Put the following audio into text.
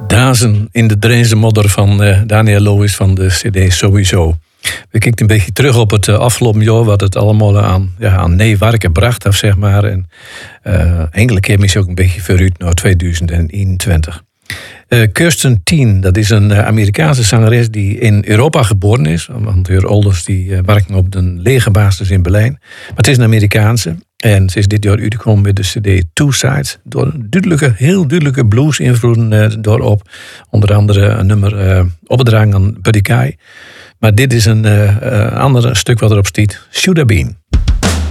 Dazen in de Dreense modder van Daniel Lois van de CD Sowieso. We kijken een beetje terug op het afgelopen jaar, wat het allemaal aan neewerken bracht, af, zeg maar. En enkele keer misschien ook een beetje vooruit naar 2021. Kirsten Teen, dat is een Amerikaanse zangeres die in Europa geboren is. Want haar ouders die werken op de legerbasis in Berlijn. Maar het is een Amerikaanse. En ze is dit jaar uitgekomen met de CD Two Sides. Door heel duidelijke blues-invloeden doorop. Onder andere een nummer opgedragen aan Buddy Guy. Maar dit is een ander stuk wat erop staat. Should Have Been.